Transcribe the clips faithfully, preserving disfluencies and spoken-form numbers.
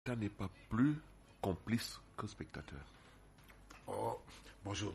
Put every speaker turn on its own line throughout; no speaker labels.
L'État n'est pas plus complice que spectateur.
Oh, bonjour,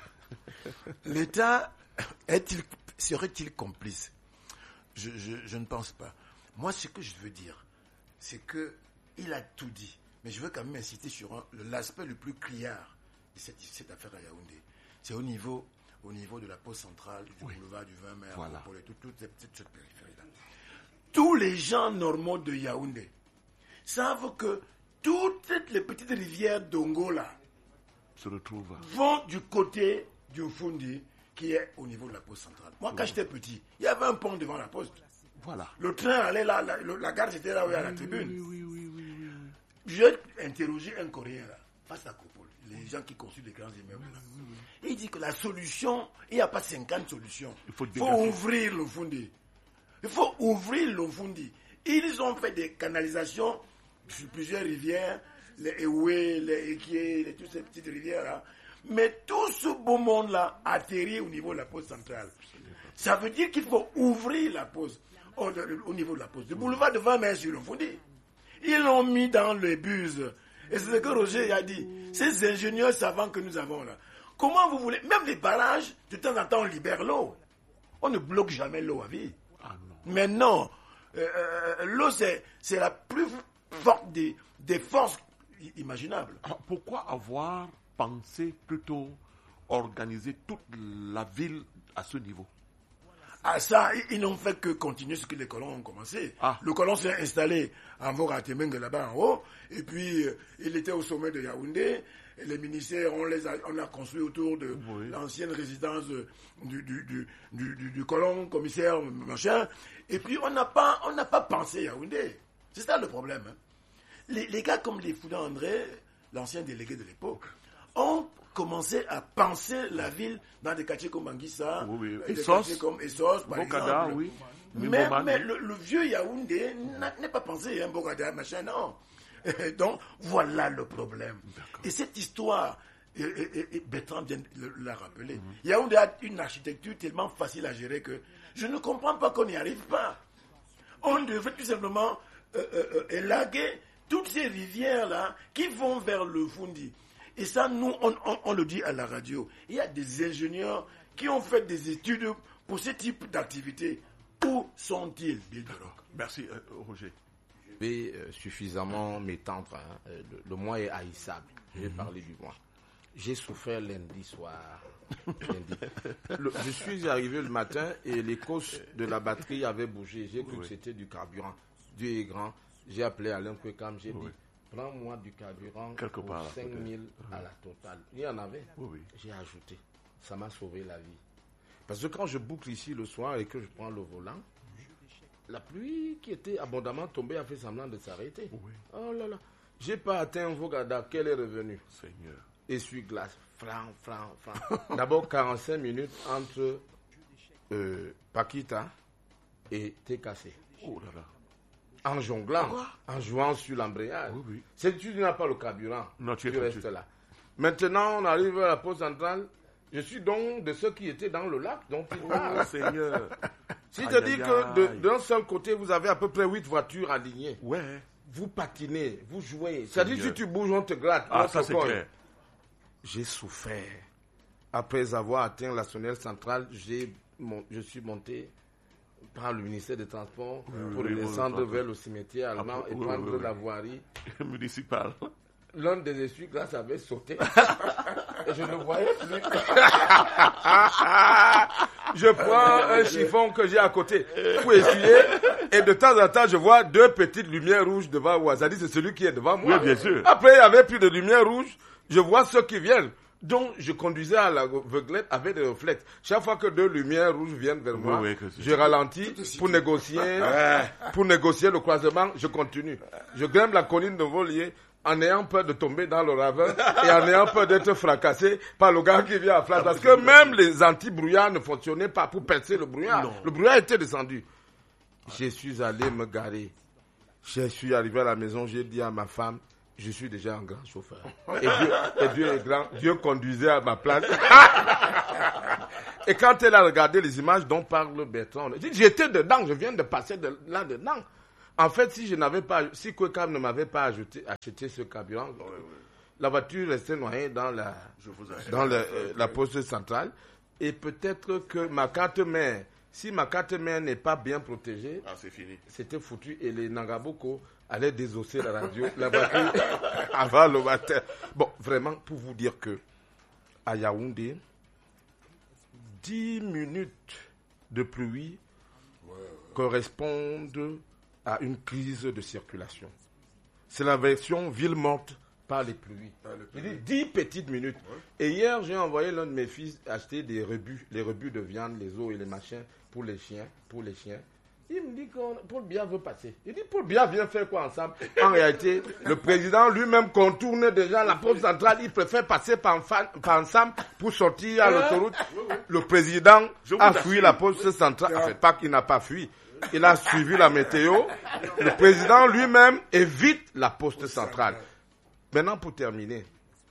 l'État est-il, serait-il complice? je, je, je ne pense pas. Moi, ce que je veux dire, c'est qu'il a tout dit. Mais je veux quand même insister sur un, l'aspect le plus criard de cette, cette affaire à Yaoundé. C'est au niveau, au niveau de la pose centrale, du oui. boulevard du vingt mai, voilà. Pour toute, toute cette, cette périphérie-là. Tous les gens normaux de Yaoundé savent que toutes les petites rivières d'Ongola
se retrouvent
vont du côté du Fundi qui est au niveau de la poste centrale. Moi, quand oui. j'étais petit, il y avait un pont devant la poste.
Voilà.
Le train allait là, la, la, la gare c'était là où il y a la tribune.
Oui, oui, oui, oui, oui.
J'ai interrogé un Coréen là, face à Copol, les gens qui construisent les grands immeubles là. Oui, oui, oui. Il dit que la solution, il n'y a pas cinquante solutions. Il faut, faut ouvrir le Fundi. Il faut ouvrir le Fundi. Ils ont fait des canalisations sur plusieurs rivières, les Ewe, les Ekie, les, toutes ces petites rivières-là. Mais tout ce beau monde-là atterrit au niveau de la poste centrale. Ça veut dire qu'il faut ouvrir la poste au, au niveau de la poste. Le boulevard de vingt mai sur le Fundi. Ils l'ont mis dans les buses. Et c'est ce que Roger a dit. Ces ingénieurs savants que nous avons là. Comment vous voulez... Même les barrages, de temps en temps, on libère l'eau. On ne bloque jamais l'eau à vie. Ah non. Mais non. Euh, l'eau, c'est, c'est la plus forte des, des forces imaginables.
Alors, pourquoi avoir pensé plutôt organiser toute la ville à ce niveau?
Ah ça, ils n'ont fait que continuer ce que les colons ont commencé. Ah. Le colon s'est installé en Voratemeng là-bas en haut, et puis euh, il était au sommet de Yaoundé. Et les ministères, on les a, on a construit autour de oui. l'ancienne résidence du, du, du, du, du, du colon, commissaire, machin. Et puis on n'a pas, on n'a pas pensé Yaoundé. C'est ça le problème. Hein. Les, les gars comme les Fouda André, l'ancien délégué de l'époque, ont commencé à penser la ville dans des quartiers comme Anguissa,
oui, oui.
des
Essos,
quartiers comme Essos, par
Bokada,
exemple.
Oui.
Mais, mais le, le vieux Yaoundé n'est pas pensé, hein, Bokada, machin, non. Donc, voilà le problème. D'accord. Et cette histoire, et, et, et Bertrand vient de la rappeler, mm-hmm. Yaoundé a une architecture tellement facile à gérer que je ne comprends pas qu'on n'y arrive pas. On devrait tout simplement euh, euh, élaguer toutes ces rivières-là qui vont vers le Fundi. Et ça, nous, on, on, on le dit à la radio. Il y a des ingénieurs qui ont fait des études pour ce type d'activité. Où sont-ils, Bill Duroc?
Merci, euh, Roger.
Je vais euh, suffisamment m'étendre. Hein. Le, le mois est haïssable. Je vais mm-hmm. parler du mois. J'ai souffert lundi soir. lundi. Le, je suis arrivé le matin et les causes de la batterie avaient bougé. J'ai cru oui. que c'était du carburant. Dieu est grand. J'ai appelé Alain Kwekam. J'ai oui. dit, prends-moi du carburant
Quelque
pour
part,
cinq mille
oui.
à la totale. Il y en avait.
Oui, oui.
J'ai ajouté. Ça m'a sauvé la vie. Parce que quand je boucle ici le soir et que je prends le volant, la pluie qui était abondamment tombée a fait semblant de s'arrêter.
Oui.
Oh là là. J'ai pas atteint Vogada. Quel est revenu?
Seigneur.
Essuie-glace. Franc, franc, franc. D'abord quarante-cinq minutes entre euh, Paquita et T K C.
Oh là là.
En jonglant,
Quoi?
en jouant sur l'embrayage.
Oui, oui.
C'est que tu n'as pas le carburant.
Non, tu,
tu restes là. Maintenant, on arrive à la pause centrale. Je suis donc de ceux qui étaient dans le lac, donc il
parle. Oh, Seigneur.
Si je dis que de, d'un seul côté, vous avez à peu près huit voitures alignées.
Ouais.
Vous patinez, vous jouez. C'est-à-dire si tu bouges, on te gratte.
Ah, ça c'est clair.
J'ai souffert. Après avoir atteint la sonnelle centrale, j'ai, mon, je suis monté par le ministère des Transports oui, pour oui, descendre oui, vers le cimetière allemand ah, et oui, prendre oui, oui. la voirie
municipale.
L'un des essuie-glaces avait sauté. Et je ne voyais plus. Je prends un chiffon que j'ai à côté pour essuyer. Et de temps en temps, je vois deux petites lumières rouges devant moi. Ça dit, c'est celui qui est devant moi.
Oui, bien sûr.
Après, il n'y avait plus de lumière rouge. Je vois ceux qui viennent. Donc, je conduisais à l'aveuglette avec des reflets. Chaque fois que deux lumières rouges viennent vers moi, oui, oui, je ralentis pour négocier, pour négocier le croisement. Je continue. Je grimpe la colline de Volier en ayant peur de tomber dans le ravin et en ayant peur d'être fracassé par le gars qui vient à flash. Parce que même les anti-brouillards ne fonctionnaient pas pour percer le brouillard. Non. Le brouillard était descendu. Je suis allé me garer. Je suis arrivé à la maison, j'ai dit à ma femme, je suis déjà un grand chauffeur. Et Dieu, et Dieu est grand. Dieu conduisait à ma place. Et quand elle a regardé les images dont parle Bertrand, j'étais dedans, je viens de passer de là dedans. En fait, si je n'avais pas, si Kwekam ne m'avait pas ajouté, acheté ce carburant, ouais, ouais. la voiture restait noyée dans la, dans le, euh, la poste centrale. Et peut-être que ma carte mère, si ma carte mère n'est pas bien protégée,
ah, c'est fini.
C'était foutu. Et les Nangaboko allaient désosser la radio, la voiture avant le matin. Bon, vraiment, pour vous dire que à Yaoundé, dix minutes de pluie ouais, ouais. correspondent à une crise de circulation. C'est la version ville morte par les pluies. Ah, le Je dis dix petites minutes. Ouais. Et hier, j'ai envoyé l'un de mes fils acheter des rebus, les rebus de viande, les os et les machins pour les chiens, pour les chiens. Il me dit que Paul Biya veut passer. Il dit Paul Biya vient faire quoi ensemble? En réalité, le président lui-même contourne déjà la poste centrale. Il préfère passer par, par ensemble pour sortir à l'autoroute. Le président a fui la poste centrale. En fait, pas qu'il n'a pas fui. Il a suivi la météo. Le président lui-même évite la poste centrale. Maintenant, pour terminer,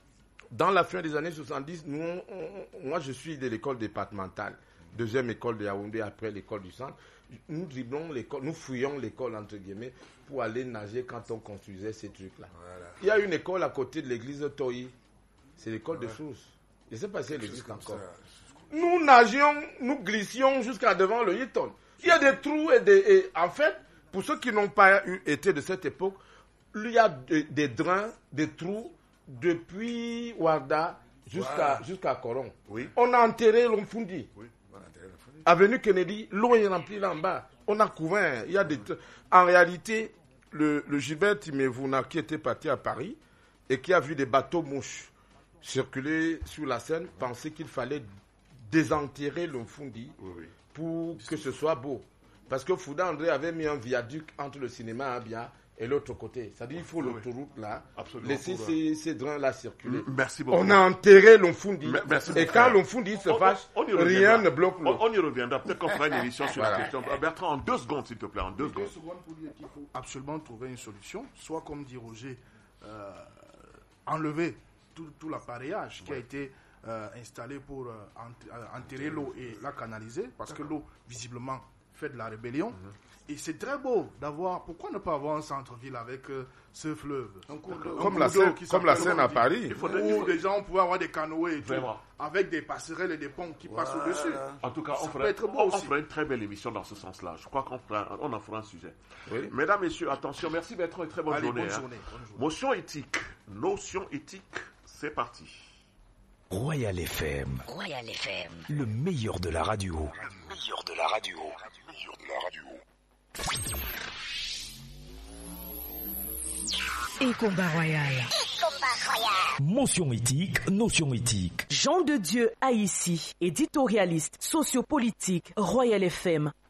dans la fin des années soixante-dix, nous, on, on, moi je suis de l'école départementale, deuxième école de Yaoundé après l'école du centre. Nous dribblons l'école, nous fouillons l'école entre guillemets pour aller nager quand on construisait ces trucs-là. Voilà. Il y a une école à côté de l'église de Toyi, c'est l'école voilà. de source. Je ne sais pas si elle existe encore. Ça. Nous nagions, nous glissions jusqu'à devant le Hilton. Il y a des trous et des... Et en fait, pour ceux qui n'ont pas eu, été de cette époque, il y a des, des drains, des trous depuis Ouarda jusqu'à voilà. jusqu'à Coron. Oui. On a enterré l'Omfundi. Oui. Avenue Kennedy, l'eau est remplie là en bas. On a couvert. Il y a des... En réalité, le, le Gilbert Timevuna qui était parti à Paris et qui a vu des bateaux mouches circuler sur la Seine pensait qu'il fallait désenterrer l'Omfundi oui, oui. pour que ce soit beau. Parce que Fouda André avait mis un viaduc entre le cinéma Abia et l'autre côté. C'est-à-dire qu'il faut oui, l'autoroute là, absolument laisser pour, ces, ces drains-là circuler.
Merci beaucoup.
On a enterré l'Omfundi.
Merci
et quand l'Omfundi se fâche, rien ne bloque l'eau.
On, on y reviendra. Peut-être qu'on fera une émission sur voilà. la question. Bertrand, en deux secondes, s'il te plaît. En deux, deux secondes.
secondes pour dire qu'il faut absolument trouver une solution. Soit, comme dit Roger, euh, enlever tout, tout l'appareillage qui ouais. a été euh, installé pour euh, enterrer l'eau et la canaliser. Parce D'accord. que l'eau, visiblement, fait de la rébellion. Mm-hmm. Et c'est très beau d'avoir... Pourquoi ne pas avoir un centre-ville avec euh, ce fleuve un
cours de, Comme, un la, scène, comme la Seine à Paris.
Il faudrait, où il faut... les gens pouvaient avoir des canoës et tout, avec des passerelles et des ponts qui voilà. passent au-dessus.
En tout cas, on fera, on, on fera une très belle émission dans ce sens-là. Je crois qu'on fera, on en fera un sujet. Oui. Mesdames, Messieurs, attention. Merci Bertrand et très bonne, Allez, journée, bonne, hein. journée, bonne journée. Motion éthique. Notion éthique. C'est parti.
Royal F M.
Royal F M.
Le meilleur de la radio.
Le meilleur de la radio.
Le meilleur de la radio.
Et combat royal.
Et combat royal.
Motion éthique, notion éthique.
Jean de Dieu Haïssi, éditorialiste, sociopolitique, Royal F M.